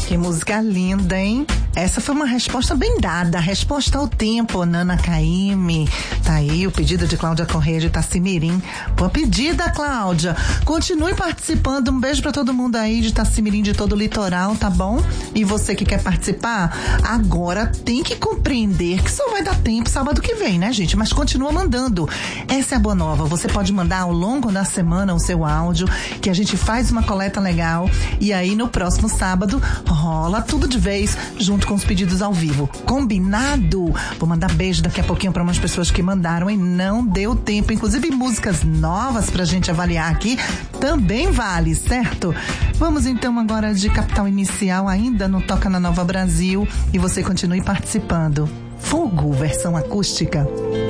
Que música linda, hein? Essa foi uma resposta bem dada, resposta ao tempo, Nana Caymmi. Tá aí o pedido de Cláudia Corrêa de Itacimirim. Boa pedida, Cláudia. Continue participando, um beijo pra todo mundo aí de Itacimirim, de todo o litoral, tá bom? E você que quer participar, agora tem que compreender que só vai dar tempo sábado que vem, né, gente? Mas continua mandando. Essa é a boa nova, você pode mandar ao longo da semana o seu áudio, que a gente faz uma coleta legal, e aí no próximo sábado rola tudo de vez, junto com os pedidos ao vivo. Combinado? Vou mandar beijo daqui a pouquinho para umas pessoas que mandaram e não deu tempo. Inclusive músicas novas pra gente avaliar aqui também vale, certo? Vamos então agora de Capital Inicial, ainda no Toca na Nova Brasil, e você continue participando. Fogo, versão acústica.